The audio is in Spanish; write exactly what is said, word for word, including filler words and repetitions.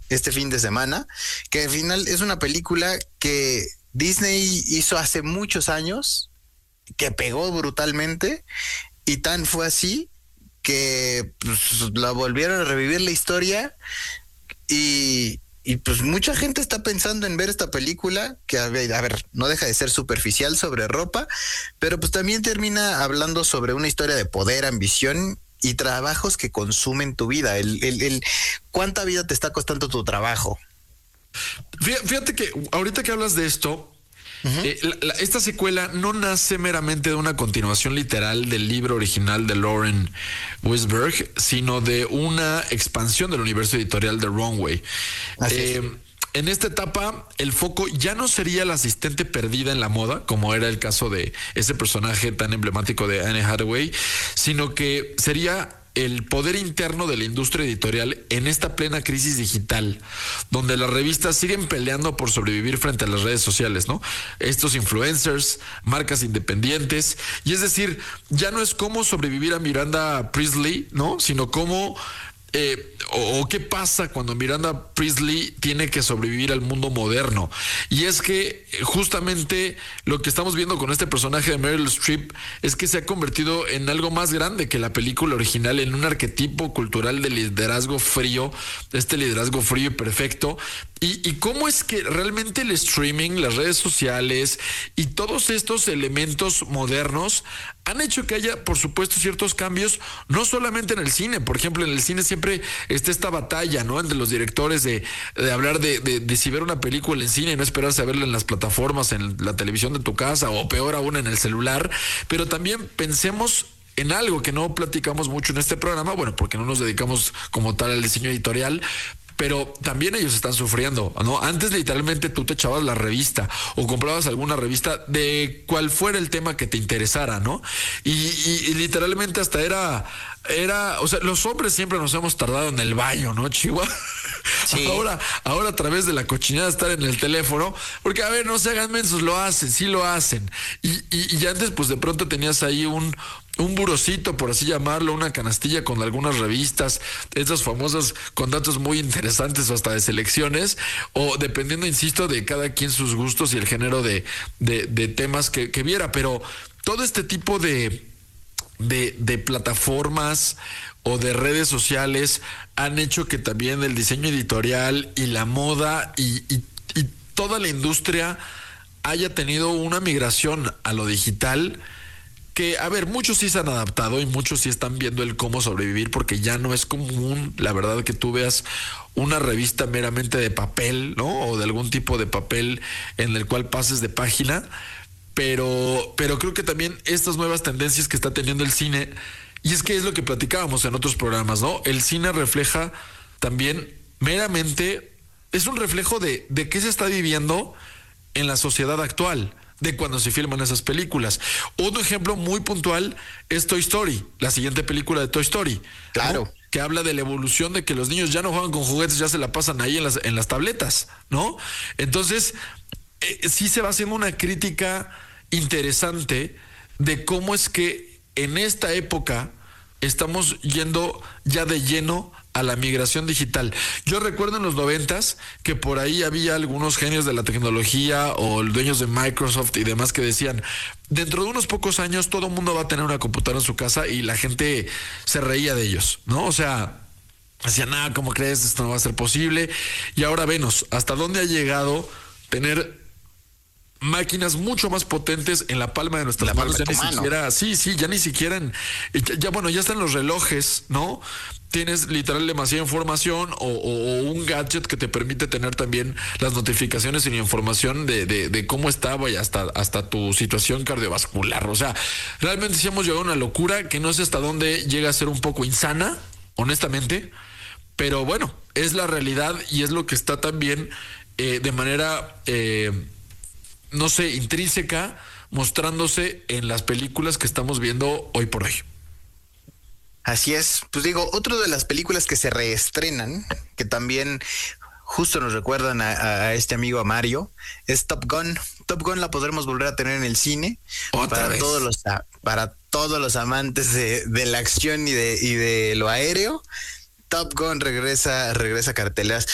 este fin de semana, que al final es una película que Disney hizo hace muchos años, que pegó brutalmente, y tan fue así que pues, la volvieron a revivir la historia y, y pues mucha gente está pensando en ver esta película, que a ver, a ver, no deja de ser superficial sobre ropa, pero pues también termina hablando sobre una historia de poder, ambición y trabajos que consumen tu vida. El, el, el ¿cuánta vida te está costando tu trabajo? Fíjate que ahorita que hablas de esto, Uh-huh. Eh, la, la, esta secuela no nace meramente de una continuación literal del libro original de Lauren Wisberg, sino de una expansión del universo editorial de Runway. Eh, en esta etapa, el foco ya no sería la asistente perdida en la moda, como era el caso de ese personaje tan emblemático de Anne Hathaway, sino que sería el poder interno de la industria editorial en esta plena crisis digital, donde las revistas siguen peleando por sobrevivir frente a las redes sociales, ¿no? Estos influencers, marcas independientes, y es decir, ya no es cómo sobrevivir a Miranda Priestly, ¿no? Sino cómo Eh, o, o qué pasa cuando Miranda Priestly tiene que sobrevivir al mundo moderno. Y es que justamente lo que estamos viendo con este personaje de Meryl Streep es que se ha convertido en algo más grande que la película original, en un arquetipo cultural de liderazgo frío, este liderazgo frío y perfecto. Y, y cómo es que realmente el streaming, las redes sociales y todos estos elementos modernos han hecho que haya, por supuesto, ciertos cambios, no solamente en el cine. Por ejemplo, en el cine siempre está esta batalla, ¿no? Entre los directores de, de hablar de, de, de si ver una película en cine y no esperarse a verla en las plataformas, en la televisión de tu casa, o peor aún en el celular. Pero también pensemos en algo que no platicamos mucho en este programa, bueno, porque no nos dedicamos como tal al diseño editorial, pero también ellos están sufriendo, ¿no? Antes literalmente tú te echabas la revista o comprabas alguna revista de cual fuera el tema que te interesara, ¿no? Y, y, y literalmente hasta era, era, o sea, los hombres siempre nos hemos tardado en el baño, ¿no, Chihuahua? Sí. Ahora, ahora a través de la cochinada estar en el teléfono, porque a ver, no se hagan mensos, lo hacen, sí lo hacen. Y, y, y antes, pues de pronto tenías ahí un un burocito, por así llamarlo, una canastilla con algunas revistas, estas famosas con datos muy interesantes o hasta de selecciones, o dependiendo, insisto, de cada quien sus gustos y el género de, de, de temas que, que viera. Pero todo este tipo de, de, de plataformas o de redes sociales han hecho que también el diseño editorial y la moda y, y, y toda la industria haya tenido una migración a lo digital, que, a ver, muchos sí se han adaptado y muchos sí están viendo el cómo sobrevivir, porque ya no es común, la verdad, que tú veas una revista meramente de papel, ¿no? O de algún tipo de papel en el cual pases de página, pero, pero creo que también estas nuevas tendencias que está teniendo el cine, y es que es lo que platicábamos en otros programas, ¿no? El cine refleja también meramente, es un reflejo de, de qué se está viviendo en la sociedad actual, de cuando se filman esas películas. Otro ejemplo muy puntual es Toy Story, la siguiente película de Toy Story. Claro. ¿No? Que habla de la evolución de que los niños ya no juegan con juguetes, ya se la pasan ahí en las, en las tabletas, ¿no? Entonces, eh, sí se va haciendo una crítica interesante de cómo es que en esta época estamos yendo ya de lleno a la migración digital. Yo recuerdo en los noventas que por ahí había algunos genios de la tecnología o dueños de Microsoft y demás que decían, dentro de unos pocos años todo el mundo va a tener una computadora en su casa, y la gente se reía de ellos, ¿no? O sea, decían, nada, ¿cómo crees? Esto no va a ser posible. Y ahora venos hasta dónde ha llegado tener máquinas mucho más potentes en la palma de nuestras la manos. Ya ni mano. siquiera, sí, sí, ya ni siquiera en, ya, ya bueno, ya están los relojes, ¿no? Tienes literal demasiada información o, o, o un gadget que te permite tener también las notificaciones y la información de, de, de cómo estaba y hasta, hasta tu situación cardiovascular. O sea, realmente sí hemos llegado a una locura que no sé hasta dónde llega a ser un poco insana, honestamente, pero bueno, es la realidad y es lo que está también eh, de manera eh, no sé, intrínseca, mostrándose en las películas que estamos viendo hoy por hoy. Así es. Pues digo, otro de las películas que se reestrenan, que también justo nos recuerdan a, a este amigo, a Mario, es Top Gun. Top Gun la podremos volver a tener en el cine. ¿Otra para vez? todos los para todos los amantes de, de la acción y de, y de lo aéreo. Top Gun regresa, regresa a carteleras.